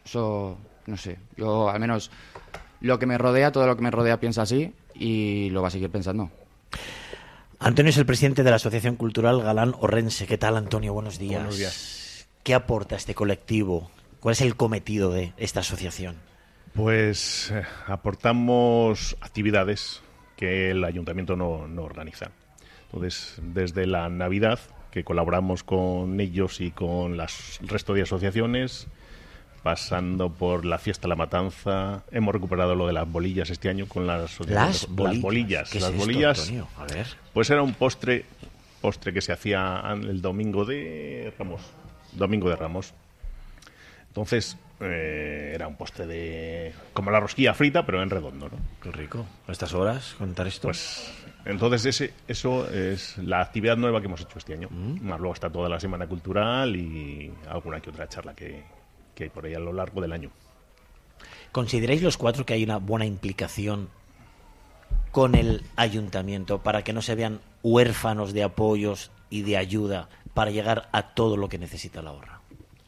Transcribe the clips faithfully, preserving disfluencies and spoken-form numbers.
Eso, no sé, yo al menos lo que me rodea, todo lo que me rodea piensa así y lo va a seguir pensando. Antonio es el presidente de la Asociación Cultural Galán Orrense. ¿Qué tal, Antonio? Buenos días. Buenos días. ¿Qué aporta este colectivo? ¿Cuál es el cometido de esta asociación? Pues eh, aportamos actividades que el ayuntamiento no, no organiza. Entonces, desde la Navidad, que colaboramos con ellos y con las, el resto de asociaciones, pasando por la fiesta de la matanza, hemos recuperado lo de las bolillas este año con las, las bolillas. Las bolillas, ¿Qué es las esto, bolillas Antonio? A ver. Pues era un postre, postre que se hacía el domingo de Ramos, domingo de Ramos. Entonces, eh, era un postre de como la rosquilla frita, pero en redondo, ¿no? Qué rico. ¿A estas horas contar esto? Pues entonces ese, eso es la actividad nueva que hemos hecho este año. Mm. Más luego está toda la Semana Cultural y alguna que otra charla que, que hay por ahí a lo largo del año. ¿Consideráis los cuatro que hay una buena implicación con el ayuntamiento para que no se vean huérfanos de apoyos y de ayuda para llegar a todo lo que necesita la Horra?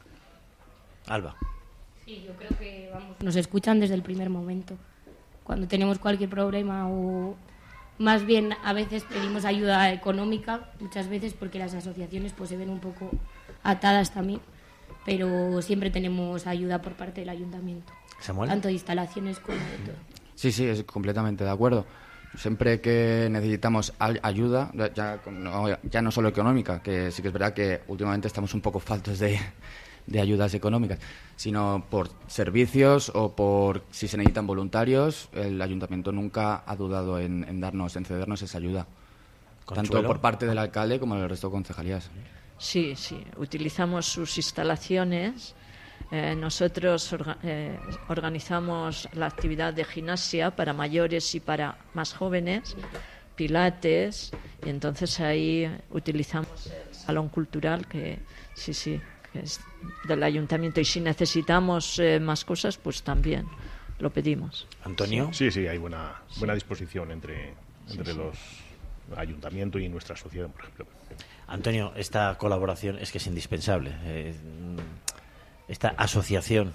Alba. Sí, yo creo que vamos, nos escuchan desde el primer momento. Cuando tenemos cualquier problema o más bien a veces pedimos ayuda económica, muchas veces porque las asociaciones pues se ven un poco atadas también, pero siempre tenemos ayuda por parte del ayuntamiento. Samuel. Tanto de instalaciones como de todo. Sí, sí, es completamente de acuerdo. Siempre que necesitamos ayuda, ya no, ya no solo económica, que sí que es verdad que últimamente estamos un poco faltos de, de ayudas económicas, sino por servicios o por si se necesitan voluntarios, el ayuntamiento nunca ha dudado en, en darnos, en cedernos esa ayuda, Consuelo. Tanto por parte del alcalde como del resto de concejalías. Sí, sí, utilizamos sus instalaciones. Eh, nosotros orga, eh, organizamos la actividad de gimnasia para mayores y para más jóvenes, pilates, y entonces ahí utilizamos el salón cultural que sí, sí, que es del ayuntamiento, y si necesitamos eh, más cosas, pues también lo pedimos. ¿Antonio? Sí, sí, hay buena, buena disposición entre, entre sí, los sí. ayuntamiento y nuestra sociedad, por ejemplo. Antonio, esta colaboración es que es indispensable. Eh, esta asociación,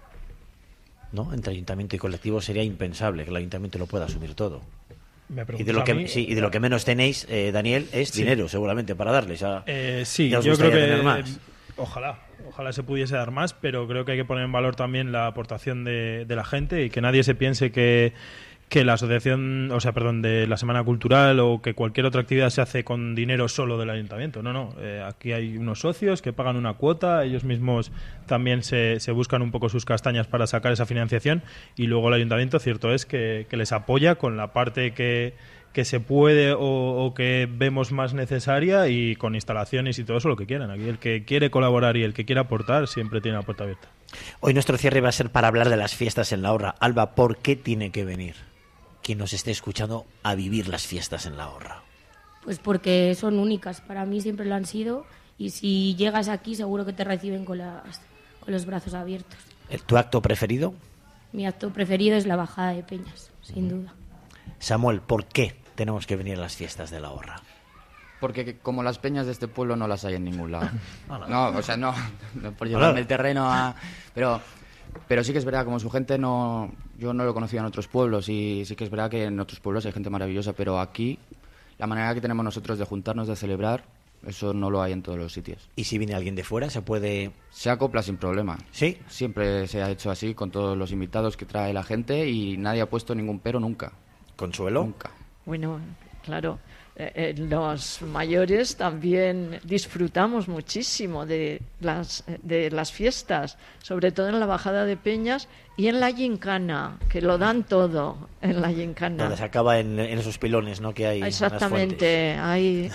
¿no?, entre ayuntamiento y colectivo sería impensable que el ayuntamiento lo pueda asumir todo. Me y de lo que mí, sí, y de lo que menos tenéis, eh, Daniel, es sí. dinero, seguramente, para darles a. Eh, sí, yo creo que más. Ojalá, ojalá se pudiese dar más, pero creo que hay que poner en valor también la aportación de, de la gente y que nadie se piense que que la asociación, o sea, perdón, de la Semana Cultural o que cualquier otra actividad se hace con dinero solo del ayuntamiento. No, no. Eh, aquí hay unos socios que pagan una cuota, ellos mismos también se, se buscan un poco sus castañas para sacar esa financiación, y luego el ayuntamiento, cierto es, que, que les apoya con la parte que, que se puede o, o que vemos más necesaria, y con instalaciones y todo eso lo que quieran. Aquí el que quiere colaborar y el que quiere aportar siempre tiene la puerta abierta. Hoy nuestro cierre va a ser para hablar de las fiestas en la Horra. Alba, ¿por qué tiene que venir quien nos esté escuchando a vivir las fiestas en la Horra? Pues porque son únicas, para mí siempre lo han sido, y si llegas aquí seguro que te reciben con, las, con los brazos abiertos. ¿Tu acto preferido? Mi acto preferido es la bajada de peñas, sin duda. Samuel, ¿por qué tenemos que venir a las fiestas de la Horra? Porque como las peñas de este pueblo no las hay en ningún lado. Hola. No, o sea, no, no por llevarme el terreno a... Pero... Pero sí que es verdad, como su gente no... Yo no lo conocía en otros pueblos, y sí que es verdad que en otros pueblos hay gente maravillosa, pero aquí la manera que tenemos nosotros de juntarnos, de celebrar, eso no lo hay en todos los sitios. ¿Y si viene alguien de fuera, se puede...? Se acopla sin problema. ¿Sí? Siempre se ha hecho así con todos los invitados que trae la gente, y nadie ha puesto ningún pero nunca. ¿Consuelo? Nunca. Bueno, claro... Eh, los mayores también disfrutamos muchísimo de las, de las fiestas, sobre todo en la bajada de peñas y en la gincana, que lo dan todo en la gincana. Donde se acaba en, en esos pilones, ¿no?, que hay. Exactamente, ahí.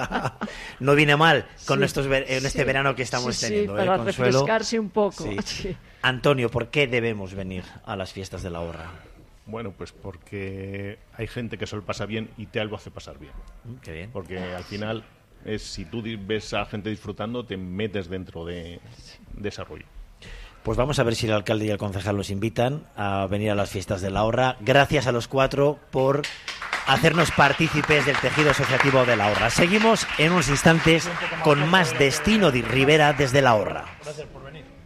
No viene mal con sí, estos ver- en este sí, verano que estamos sí, teniendo. Sí, para ¿eh, Consuelo? refrescarse un poco. Sí. Sí. Antonio, ¿por qué debemos venir a las fiestas de la Horra? Bueno, pues porque hay gente que se lo pasa bien y te lo hace pasar bien. Qué bien. Porque al final, es si tú ves a gente disfrutando, te metes dentro de, de ese rollo. Pues vamos a ver si el alcalde y el concejal los invitan a venir a las fiestas de la Horra. Gracias a los cuatro por hacernos partícipes del tejido asociativo de la Horra. Seguimos en unos instantes con más Destino de Rivera desde la Horra. Gracias por venir.